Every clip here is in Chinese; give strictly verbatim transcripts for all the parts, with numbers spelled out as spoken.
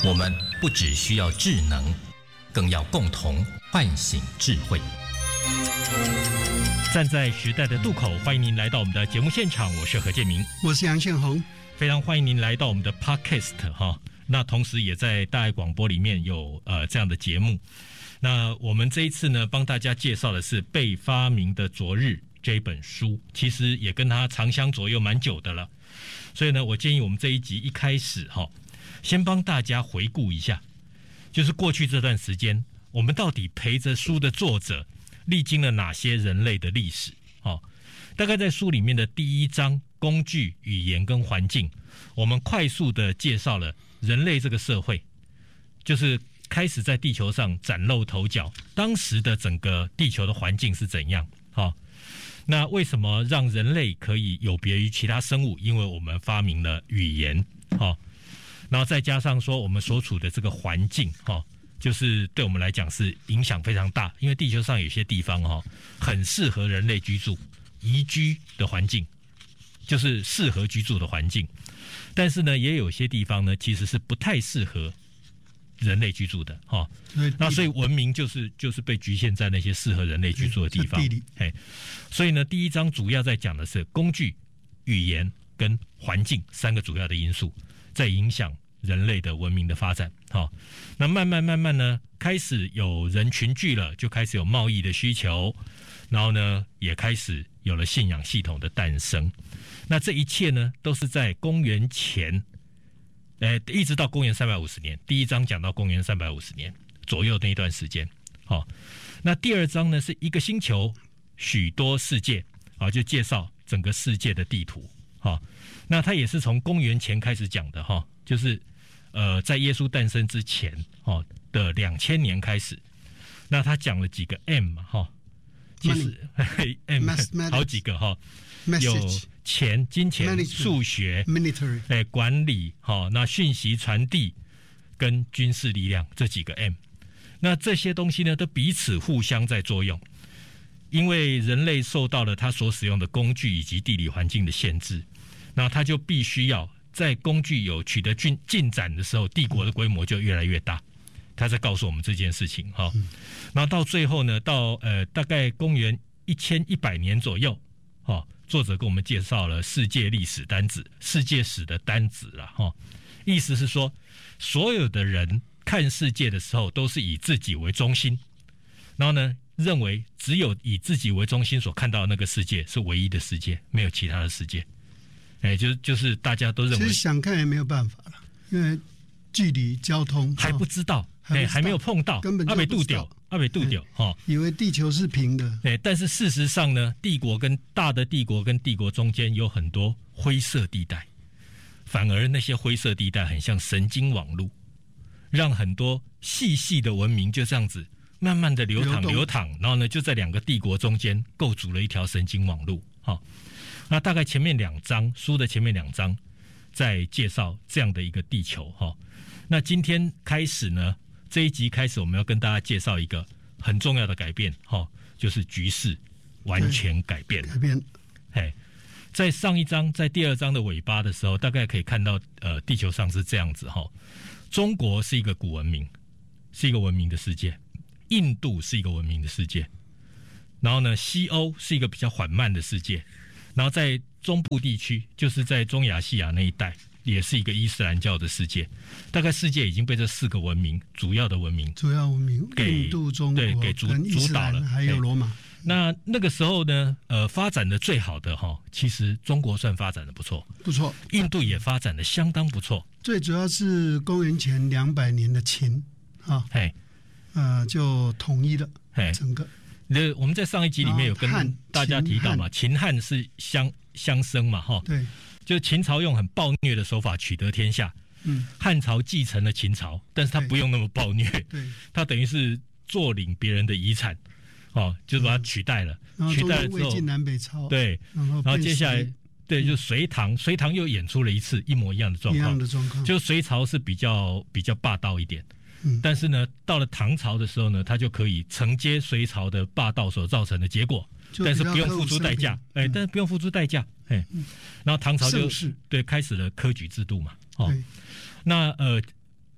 我们不只需要智能，更要共同唤醒智慧。 站在时代的渡口，欢迎您来到我们的节目现场，我是何建明， 我是杨宪宏， 非常欢迎您来到我们的 Podcast 哈。那同时也在大爱广播里面有呃这样的节目。那我们这一次呢，帮大家介绍的是《被发明的昨日》这一本书，其实也跟它长相左右蛮久的了。所以呢，我建议我们这一集一开始哈，先帮大家回顾一下，就是过去这段时间，我们到底陪着书的作者历经了哪些人类的历史？哦，大概在书里面的第一章工具、语言跟环境，我们快速的介绍了人类这个社会，就是开始在地球上崭露头角，当时的整个地球的环境是怎样？哦，那为什么让人类可以有别于其他生物？因为我们发明了语言，哦，然后再加上说我们所处的这个环境，哦，就是对我们来讲是影响非常大，因为地球上有些地方哦很适合人类居住，宜居的环境，就是适合居住的环境。但是呢，也有些地方呢其实是不太适合人类居住的哈。那所以文明就是就是被局限在那些适合人类居住的地方。地理，嘿，所以呢，第一章主要在讲的是工具、语言跟环境三个主要的因素，在影响人类的文明的发展。好，那慢慢慢慢呢，开始有人群聚了，就开始有贸易的需求，然后呢，也开始有了信仰系统的诞生。那这一切呢，都是在公元前，呃，一直到公元三百五十年。第一章讲到公元三百五十年左右那一段时间。好，那第二章呢，是一个星球，许多世界，好，就介绍整个世界的地图。好，那它也是从公元前开始讲的哈，就是呃，在耶稣诞生之前哦的两千年开始。那他讲了几个 M 嘛哈，其实 M 好几个哈，有钱、金钱、数学、military， 哎，管理，好，那讯息传递跟军事力量这几个 M， 那这些东西呢，都彼此互相在作用，因为人类受到了他所使用的工具以及地理环境的限制，那他就必须要在工具有取得进进展的时候，帝国的规模就越来越大。他在告诉我们这件事情哈，然后到最后呢，到呃大概公元一千一百年左右，哈。作者给我们介绍了世界历史单子、世界史的单子啦，哈，意思是说，所有的人看世界的时候都是以自己为中心，然后呢，认为只有以自己为中心所看到的那个世界是唯一的世界，没有其他的世界。哎，就是就是大家都认为， 其实想看也没有办法了，因为距离、交通还不知道，哎，还没有碰到， 根本就不知道。 阿北杜丢哈， 以为地球是平的， 对，但是事实上呢，帝国跟大的帝国跟帝国中间有很多灰色地带，反而那些灰色地带很像神经网路，让很多细细的文明就这样子慢慢的流淌流淌，然后呢，就在两个帝国中间构筑了一条神经网路。哈，那大概前面两章书的前面两章在介绍这样的一个地球哈，那今天开始呢。这一集开始，我们要跟大家介绍一个很重要的改变，哈，就是局势完全改变了。 改变， 哎，在上一章，在第二章的尾巴的时候，大概可以看到，呃，地球上是这样子哈。中国是一个古文明，是一个文明的世界；印度是一个文明的世界，然后呢，西欧是一个比较缓慢的世界，然后在中部地区，就是在中亚细亚那一带。也是一个伊斯兰教的世界，大概世界已经被这四个文明主要的文明主要文明印度、中国对给主主导了， 还有罗马。 那那个时候呢，呃，发展的最好的哈，其实中国算发展的不错， 不错， 印度也发展的相当不错。 最主要是公元前两百年的秦啊， 嘿， 呃，就统一了整个。 那我们在上一集里面有跟大家提到嘛，秦汉是相相生嘛，哈， 对。 就秦朝用很暴虐的手法取得天下，嗯，汉朝继承了秦朝，但是他不用那么暴虐， 对， 他等于是坐领别人的遗产，哦，就把它取代了， 嗯、 取代了之后， 魏晋南北朝， 对， 然后然后接下来，对，就隋唐，隋唐又演出了一次一模一样的状况， 一样的状况， 就隋朝是比较比较霸道一点，嗯，但是呢，到了唐朝的时候呢，他就可以承接隋朝的霸道所造成的结果。但是不用付出代价，哎、嗯，但是不用付出代价，哎、嗯，然后唐朝就对开始了科举制度嘛，哦，那呃，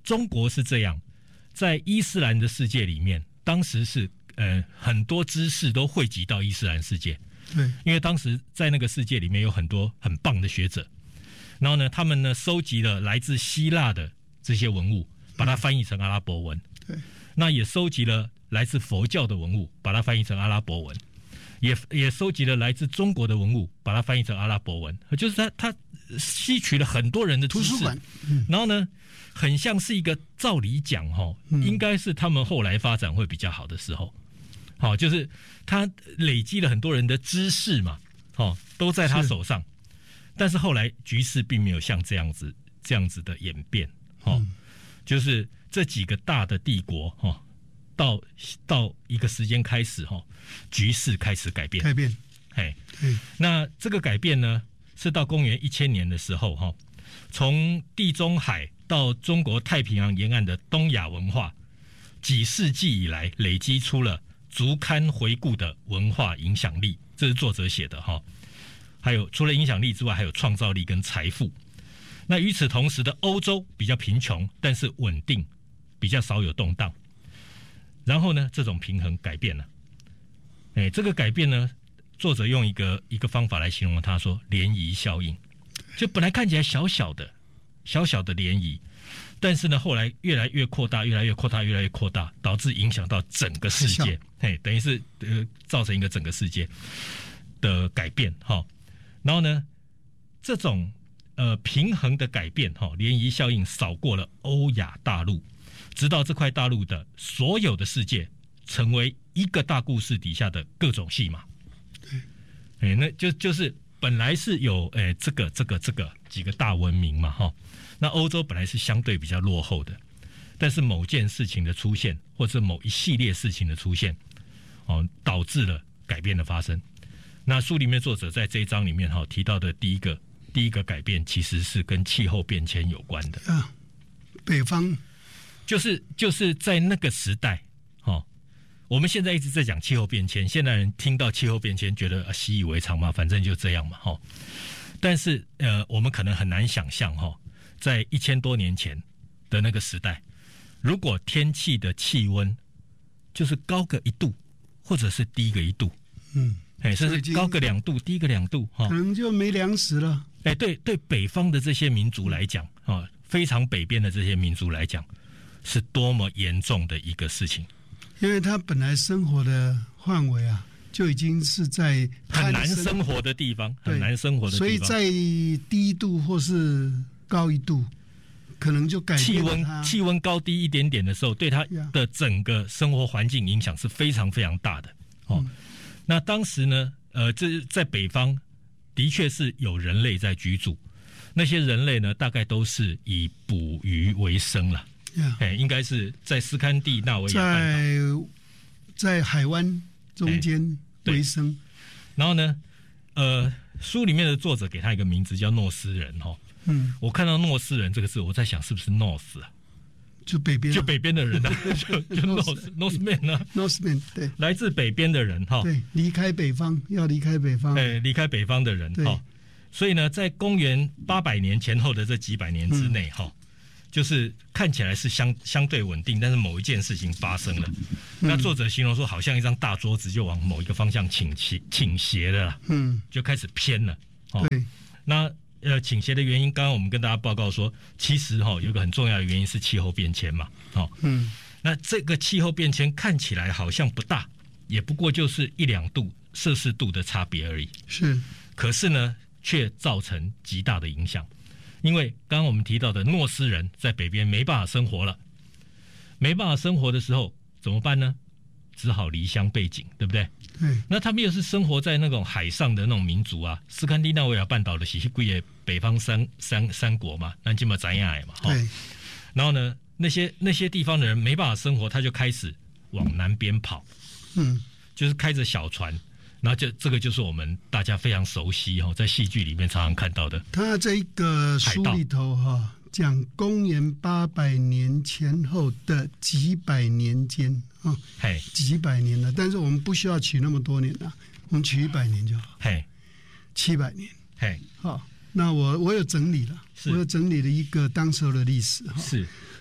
中国是这样，在伊斯兰的世界里面，当时是呃很多知识都汇集到伊斯兰世界。 对， 因为当时在那个世界里面有很多很棒的学者，然后呢，他们呢收集了来自希腊的这些文物，把它翻译成阿拉伯文。 对， 那也收集了来自佛教的文物，把它翻译成阿拉伯文，也也收集了来自中国的文物，把它翻译成阿拉伯文。就是他他吸取了很多人的知识， 图书馆， 嗯、然后呢，很像是一个照理讲哈、嗯，应该是他们后来发展会比较好的时候。好，就是他累积了很多人的知识嘛，哦，都在他手上，但是后来局势并没有像这样子这样子的演变，哦，嗯、就是这几个大的帝国，哦，到到一个时间开始，哦，局势开始改变， 改变， 哎，那这个改变呢，是到公元一千年的时候，哈，从地中海到中国太平洋沿岸的东亚文化，几世纪以来累积出了足堪回顾的文化影响力，这是作者写的哈。还有除了影响力之外，还有创造力跟财富。那与此同时的欧洲比较贫穷，但是稳定，比较少有动荡。然后呢，这种平衡改变了。哎，这个改变呢，作者用一个一个方法来形容，他说涟漪效应，就本来看起来小小的小小的涟漪。但是呢，后来越来越扩大，越来越扩大，越来越扩大，导致影响到整个世界，嘿，等于是呃造成一个整个世界的改变哈。然后呢，这种呃平衡的改变哈，涟漪效应扫过了欧亚大陆，直到这块大陆的所有的世界成为一个大故事底下的各种戏码。对，哎，那就就是本来是有哎这个这个这个几个大文明嘛哈。那欧洲本来是相对比较落后的，但是某件事情的出现，或者某一系列事情的出现，哦，导致了改变的发生。那书里面作者在这一章里面哈、哦、提到的第一个第一个改变，其实是跟气候变迁有关的啊。 北方就是就是在那个时代，哦，我们现在一直在讲气候变迁，现代人听到气候变迁觉得、啊、习以为常嘛，反正就这样嘛，哈、哦。但是呃，我们可能很难想象哈。哦在一千多年前的那个时代，如果天气的气温就是高个一度，或者是低个一度，嗯，哎，甚至高个两度、低个两度，哈， 可能就没粮食了。 哎，对对，北方的这些民族来讲，啊，非常北边的这些民族来讲，是多么严重的一个事情。 因为他本来生活的范围啊，就已经是在很难生活的地方，很难生活的地方， 所以在低度或是高一度，可能就改变气温气温高低一点点的时候，对它的整个生活环境影响是非常非常大的。哦，嗯、那当时呢，呃，这在北方的确是有人类在居住，那些人类呢，大概都是以捕鱼为生了。哎，应该是在斯堪的纳维亚在在海湾中间为生。 然后呢，呃，书里面的作者给他一个名字叫诺斯人哈。嗯，我看到诺斯人这个字，我在想是不是 North 啊？ 就北边， 就北边的人啊，就就 North Northman 啊 ，Northman 对， 来自北边的人哈， 对，离开北方要离开北方， 哎，离开北方的人哈，所以呢，在公元八百年前后的这几百年之内哈、嗯，就是看起来是相相对稳定，但是某一件事情发生了，嗯、那作者形容说，好像一张大桌子就往某一个方向倾斜倾斜了啦，嗯，就开始偏了，哦、对，那。呃，倾斜的原因，刚刚我们跟大家报告说，其实哈、哦、有一个很重要的原因是气候变迁嘛，哦，嗯，那这个气候变迁看起来好像不大，也不过就是一两度摄氏度的差别而已， 是， 可是呢，却造成极大的影响，因为刚刚我们提到的诺斯人在北边没办法生活了，没办法生活的时候怎么办呢？只好离乡背井，对不对？ 对。 那他们又是生活在那种海上的那种民族啊，斯堪的纳维亚半岛的西西贵的北方三三三国嘛，那基本上亚嘛， 对。 然后呢，那些那些地方的人没办法生活，他就开始往南边跑，嗯，就是开着小船，然后就这个就是我们大家非常熟悉哈，在戏剧里面常常看到的。 他这个书里头哈。讲公元八百年前后的几百年间啊，嘿，几百年了，但是我们不需要取那么多年了，我们取一百年就好，嘿，七百年，嘿，好，那我我有整理了，我有整理了一个当时候的历史哈， 是，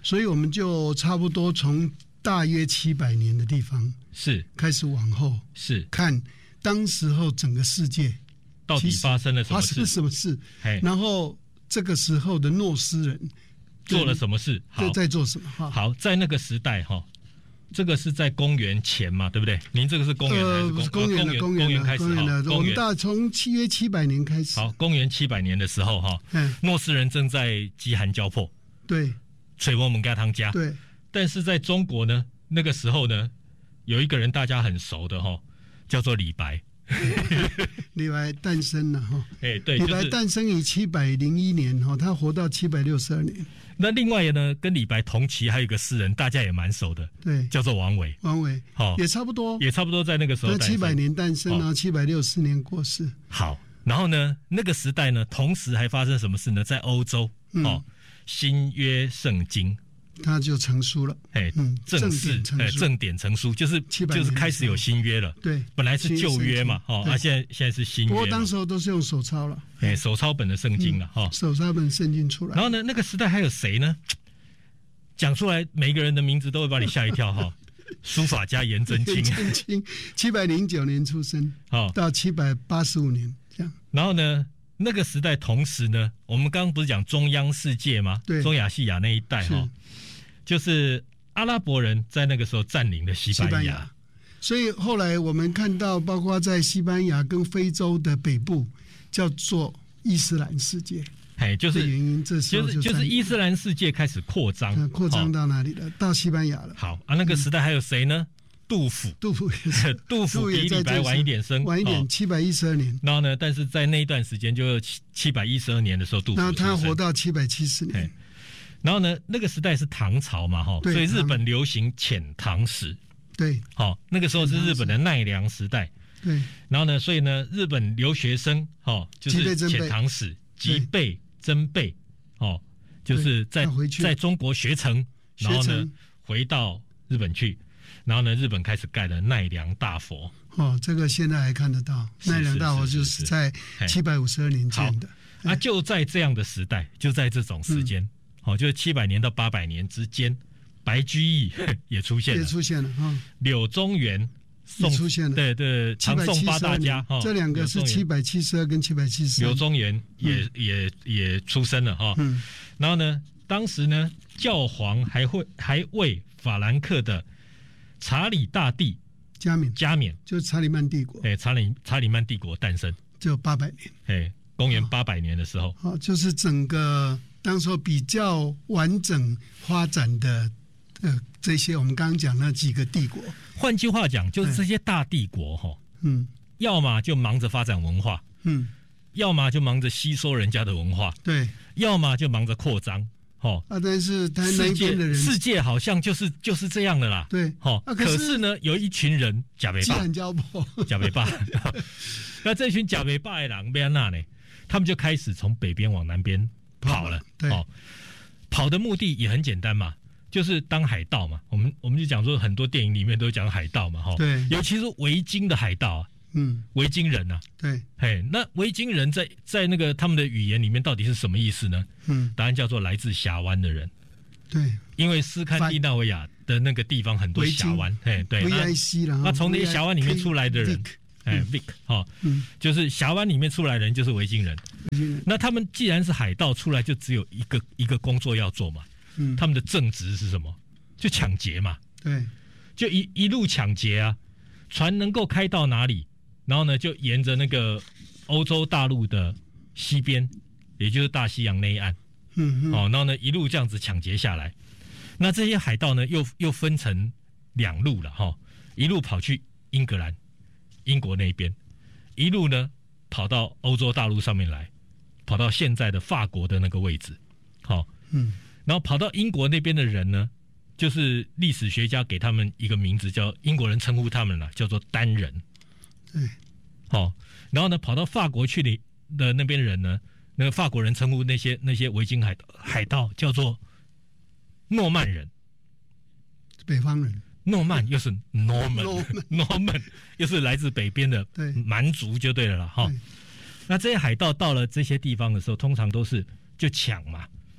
所以我们就差不多从大约七百年的地方是开始往后是看，当时候整个世界到底发生了什么事？ 发生什么事？然后这个时候的诺斯人做了什么事？ 好，在做什么？ 好，在那个时代哈。这个是在公元前嘛，对不对？您这个是公元还是公、呃、 公元的公元开始？公元的， 我们大从七约七百年开始。 好，公元七百年的时候哈，嗯，诺斯人正在饥寒交迫， 对， 吹我们家汤家， 对。 但是在中国呢，那个时候呢，有一个人大家很熟的哈，叫做李白。 李白诞生了哈， 哎，对， 李白诞生于七百零一年哈，他活到七百六十二年。 那另外呢，跟李白同期还有一个诗人，大家也蛮熟的， 对， 叫做王维。 王维，好，也差不多， 也差不多在那个时候诞生， 七百年诞生，然后七百六十年过世。 好，然后呢，那个时代呢，同时还发生什么事呢？在欧洲，嗯、哦，新约圣经。 他就成书了， 哎，嗯，正式，哎，正典成书，就是就是开始有新约了， 对， 本来是旧约嘛，哦，啊，现在现在是新约， 不过当时都是用手抄了， 哎，手抄本的圣经了，哈， 手抄本圣经出来。 然后呢，那个时代还有谁呢？讲出来，每一个人的名字都会把你吓一跳，哈，书法家颜真卿， 颜真卿，七百零九年出生，好，到七百八十五年这样。 然后呢？那个时代，同时呢，我们刚刚不是讲中央世界吗？ 对， 中亚细亚那一带哈，就是阿拉伯人在那个时候占领了西班牙，西班牙所以后来我们看到，包括在西班牙跟非洲的北部，叫做伊斯兰世界。 哎，就是原因，这时候就是就是伊斯兰世界开始扩张， 扩张到哪里了？到西班牙了。 好啊，那个时代还有谁呢？杜甫， 杜甫也是， 杜甫比李白晚一点生， 晚一点，七百一十二年。 然后呢，但是在那一段时间，就七百一十二年的时候，杜甫， 那他活到七百七十年。 然后呢，那个时代是唐朝嘛，哈，所以日本流行遣唐使， 对， 好，那个时候是日本的奈良时代， 对。 然后呢，所以呢，日本留学生，哈，就是遣唐使，即备增备，哦，就是在在中国学成，然后呢，回到日本去。然后呢，日本开始盖了奈良大佛。 哦，这个现在还看得到。奈良大佛就是在七百五十二年建的。 啊，就在这样的时代，就在这种时间，哦、嗯，就是七百年到八百年之间，白居易也出现了， 也出现了哈。 柳宗元也出现了， 对对，唐宋八大家， 这两个是七百七十二跟七百七十。 柳宗元也、嗯、也也出生了哈。嗯。然后呢，当时呢，教皇还会还为法兰克的查理大帝加冕， 加冕就是查理曼帝国。 哎，查理查理曼帝国诞生， 就八百年。 哎，公元八百年的时候， 哦，就是整个当时候比较完整发展的呃这些我们刚刚讲那几个帝国。 换句话讲，就是这些大帝国哈，嗯，要么就忙着发展文化，嗯，要么就忙着吸收人家的文化， 对， 要么就忙着扩张。哦啊，但是他那边的人， 世界好像就是就是这样的啦。 对， 哦，啊、可, 是可是呢，有一群人假北霸，假北霸，那这群假北霸的人边那呢，他们就开始从北边往南边跑了。 对， 哦，跑的目的也很简单嘛，就是当海盗嘛。我们我们就讲说，很多电影里面都讲海盗嘛，哈。 对， 尤其是维京的海盗啊。嗯，维京人啊， 对， 嘿，那维京人在在那个他们的语言里面到底是什么意思呢？嗯，答案叫做来自峡湾的人。 对， 因为斯堪的纳维亚的那个地方很多峡湾，嘿，对，那从那些峡湾里面出来的人，哎 ，Vic， 哈，嗯，就是峡湾里面出来的人就是维京人。那他们既然是海盗出来，就只有一个一个工作要做嘛，嗯，他们的正职是什么？就抢劫嘛， 对， 就一一路抢劫啊，船能够开到哪里？然后呢，就沿着那个欧洲大陆的西边，也就是大西洋那一岸，嗯，哦，然后呢，一路这样子抢劫下来。那这些海盗呢，又又分成两路了哈、哦，一路跑去英格兰、英国那边，一路呢跑到欧洲大陆上面来，跑到现在的法国的那个位置，好、哦，嗯，然后跑到英国那边的人呢，就是历史学家给他们一个名字，叫英国人称呼他们了，叫做丹人。 对， 好、哦，然后呢，跑到法国去的的那边的人呢，那个法国人称呼那些那些维京海海盗叫做诺曼人， 北方人。 诺曼又是 Norman，Norman Norman 又是来自北边的蛮族就对了啦，哈、哦。那这些海盗到了这些地方的时候，通常都是就抢嘛，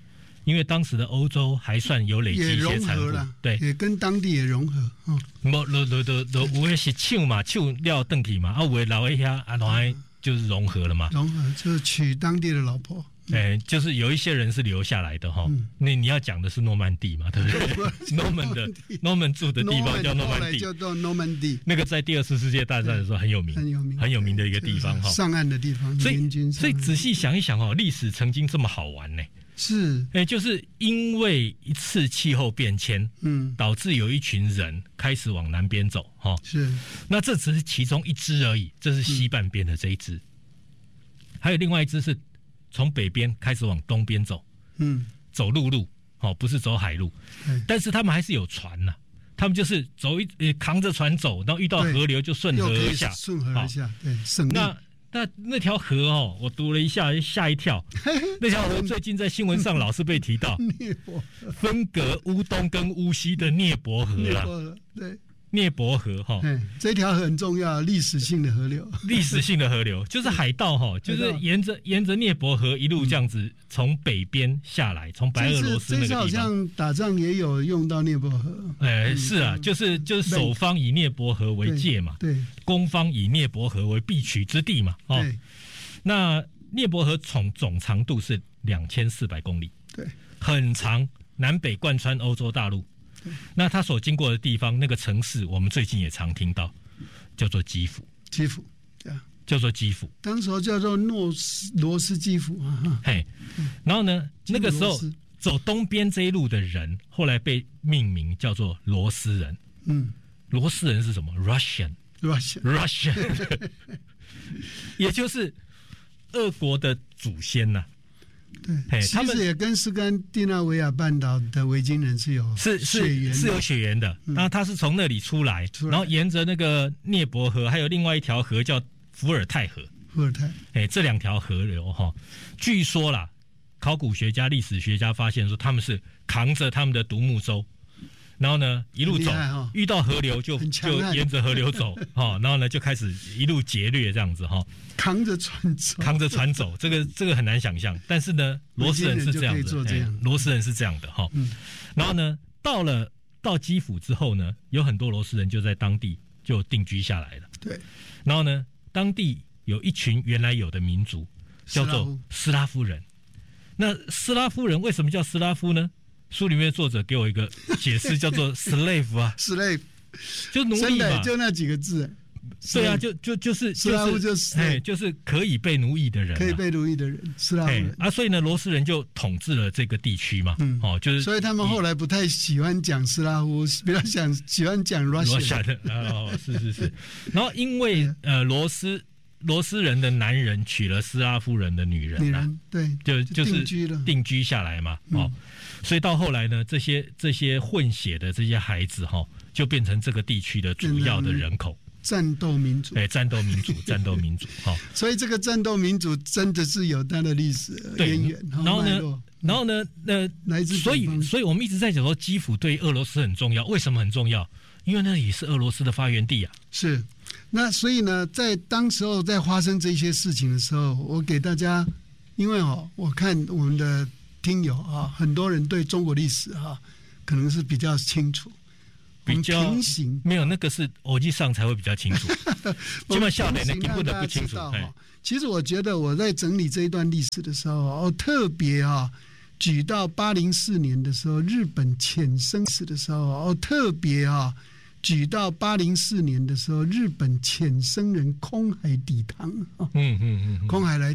因为当时的欧洲还算有累积一些财富，对， 也跟当地也融合。哦， 无，都都都都有的是抢嘛，抢了登去嘛，啊，有的老一下啊，来就是融合了嘛， 融合就是娶当地的老婆。 哎、嗯，就是有一些人是留下来的哈。嗯、那你要讲的是诺曼底嘛，对不对？Norman 的 Norman 住的地方叫诺曼底， 叫做诺曼底。 那个在第二次世界大战的时候很有名， 很有名， 很有名的一个地方哈。 上岸的地方， 所以所以仔细想一想哦，历史曾经这么好玩呢。 是， 哎、欸，就是因为一次气候变迁，嗯，导致有一群人开始往南边走，哈， 是。 那这只是其中一支而已，这是西半边的这一支，嗯、还有另外一支是从北边开始往东边走，嗯，走陆路，哦，不是走海路，但是他们还是有船呐、啊，他们就是走一呃扛着船走，然后遇到河流就顺河而下， 顺河而下，对，省力。 那那那条河哦，我读了一下，吓一跳。那条河最近在新闻上老是被提到，分隔乌东跟乌西的涅伯河啦。 对， 涅伯河哈， 这条河很重要，历史性的河流。 历史性的河流就是海盗哈，就是沿着沿着涅伯河一路这样子从北边下来，从白俄罗斯那个地方。 好像打仗也有用到涅伯河。 哎、嗯，是啊，就是就是守方以涅伯河为界嘛， 对， 攻方以涅伯河为必取之地嘛。哦，那涅伯河总总长度是两千四百公里， 对， 很长，南北贯穿欧洲大陆。那他所经过的地方，那个城市，我们最近也常听到，叫做基辅。 基辅，对啊， 叫做基辅。 当时叫做诺斯罗斯基辅啊。 嘿，然后呢，那个时候走东边这一路的人，后来被命名叫做罗斯人。嗯，罗斯人是什么 ？Russian，Russian，Russian， 也就是俄国的祖先呐、啊。 对，其实也跟斯堪的纳维亚半岛的维京人是有是是是有血缘的，然后他是从那里出来，出来然后沿着那个涅伯河，还有另外一条河叫伏尔泰河， 伏尔泰， 哎，这两条河流哈，据说啦，考古学家、历史学家发现说他们是扛着他们的独木舟。然后呢，一路走，哦、遇到河流就就沿着河流走，哈，然后呢就开始一路劫掠这样子哈， 扛着船走， 扛着船走，这个这个很难想象，但是呢，罗斯人是这样的，哎、罗斯人是这样的哈，嗯、然后呢，到了到基辅之后呢，有很多罗斯人就在当地就定居下来了， 对， 然后呢，当地有一群原来有的民族叫做斯拉夫人，那斯拉夫人为什么叫斯拉夫呢？书里面作者给我一个解释，叫做 slave 啊 ，slave 就奴隶嘛， 就那几个字。 对啊，就就就是斯拉夫就是， 哎，就是可以被奴役的人、啊， 可以被奴役的人，斯拉夫人啊，所以呢，罗斯人就统治了这个地区嘛，嗯，哦，就是， 所以他们后来不太喜欢讲斯拉夫，比较想喜欢讲 Russia 的，哦，是是是，然后因为呃，罗斯。罗斯人的男人娶了斯拉夫人的女人、啊， 女人对， 就就是定居了， 定居下来嘛，哦，嗯、所以到后来呢，这些这些混血的这些孩子哈、哦，就变成这个地区的主要的人口， 战斗民族， 哎，战斗民族，战斗民族，哈、哦， 所以这个战斗民族真的是有它的历史渊源， 然后呢，然后呢，呃， 来自所以所以我们一直在讲说基辅对俄罗斯很重要，为什么很重要？因为那里是俄罗斯的发源地啊， 是。那所以呢，在当时候在发生这些事情的时候，我给大家，因为哦，我看我们的听友啊，很多人对中国历史啊，可能是比较清楚， 比较平行没有那个是逻辑上才会比较清楚，基本上呢根本的不清楚。 其实我觉得我在整理这一段历史的时候，我特别啊举到八零四年的时候，日本遣生史的时候，我特别啊。举到八零四年的时候，日本遣生人空海抵唐，嗯嗯嗯，空海来